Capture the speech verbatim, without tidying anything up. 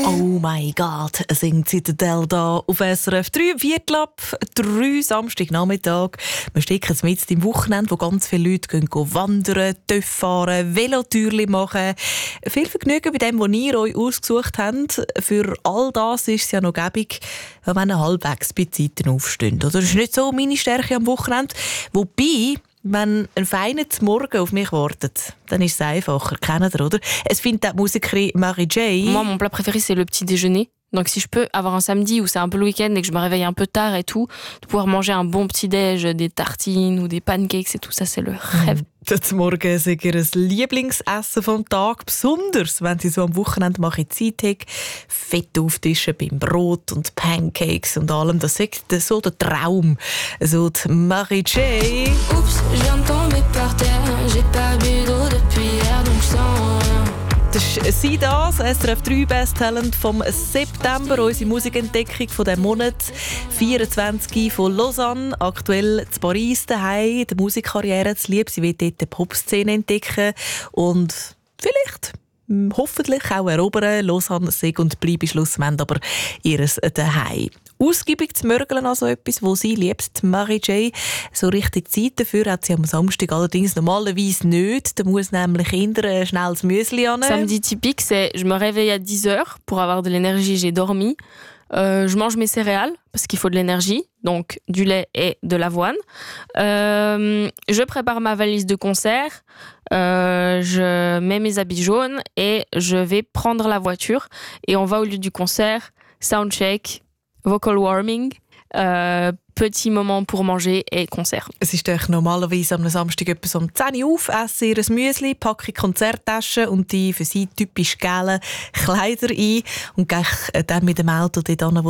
Oh mein Gott, singt Zitadelle da auf S R F drei, Viertel ab drei, Samstagnachmittag. Wir stecken mit im Wochenende, wo ganz viele Leute gehen, gehen wandern, Töff fahren, Velotürli machen. Viel Vergnügen bei dem, was ihr euch ausgesucht habt. Für all das ist es ja noch gäbig, wenn ihr halbwegs bei Zeiten aufsteht. Oder? Das ist nicht so meine Stärke am Wochenende. Wobei, wenn ein feiner Morgen auf mich wartet, dann ist es einfacher. Kennt ihr, oder? Es findet die Musikerin Mary J. Moi, mon plat préféré, c'est le petit déjeuner. Donc si je peux avoir un samedi où c'est un peu le week-end et que je me réveille un peu tard et tout, de pouvoir manger un bon petit-déj, des tartines ou des pancakes et tout ça, c'est le rêve. Zum Morgen ist ihr Lieblingsessen vom Tag, besonders wenn sie so am Wochenende mal Zeit hat. Fett auftischen beim Brot und Pancakes und allem. Das ist so der Traum. So die Mary J. Oups, je viens de tomber par terre, j'ai pas bu d'eau depuis hier, donc je sens rien. Das ist «Sie das», S R F drei Best Talent vom September, unsere Musikentdeckung von diesem Monat. vierundzwanzig von Lausanne, aktuell zu Paris daheim, die Musikkarriere zu lieb. Sie will dort die Popszene entdecken und vielleicht, hoffentlich auch erobern. Lausanne sei und bleibe schlussendlich aber ihres daheim. Ausgiebig zu mörgeln, also etwas, was sie liebt, Mary J. So richtig Zeit dafür hat sie am Samstag allerdings normalerweise nicht. Da muss nämlich Kinder ein schnelles Müsli an. Samedi typique, c'est je me réveille à dix heures pour avoir de l'énergie, j'ai dormi. Euh, je mange mes céréales parce qu'il faut de l'énergie, donc du lait et de l'avoine. Euh, je prépare ma valise de concert, euh, je mets mes habits jaunes et je vais prendre la voiture et on va au lieu du concert, soundcheck, vocal warming, äh, petit moment pour manger et Concert. Es ist doch normalerweise am Samstag etwas um zehn Uhr auf, essen ihr ein Müsli, packen Konzerttaschen und die für sie typisch gelben Kleider ein und gehen dann mit dem Auto dort hin, wo